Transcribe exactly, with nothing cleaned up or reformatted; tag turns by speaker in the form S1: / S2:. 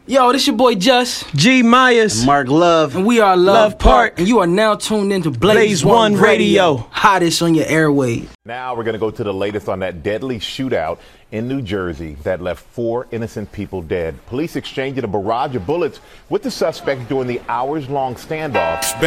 S1: Yo, this your boy Just
S2: G Myers,
S3: and Mark Love,
S1: and we are Love,
S2: Love
S1: Park.
S2: Park,
S1: and you are now tuned into Blaze,
S2: Blaze
S1: One,
S2: One
S1: Radio.
S2: Radio,
S1: hottest on your airwaves.
S4: Now we're going to go to the latest on that deadly shootout in New Jersey that left four innocent people dead. Police exchanging a barrage of bullets with the suspect during the hours-long standoff.